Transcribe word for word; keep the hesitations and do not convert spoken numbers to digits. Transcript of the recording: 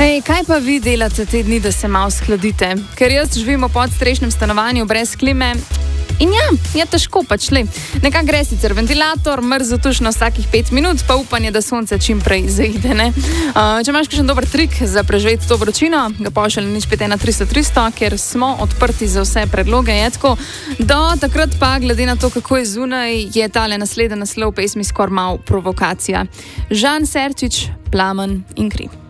Ej, kaj pa vi delate te dni, da se malo skladite? Ker jaz živim v podstrešnem stanovanju brez klime. In ja, je težko pač le. Nekako gre sicer ventilator, mrzo tuš na vsakih pet minut, pa upanje, da sonce čim prej zaide, ne? Uh, če imaš kakšen dober trik za preživeti to vročino, ga pošalj na nič pet ena tristo tristo, ker smo odprti za vse predloge. Je tako. Do takrat pa, glede na to, kako je zunaj, je tale naslednji naslov pesmi skoraj malo provokacija. Žan Serčič, Plamen in kri.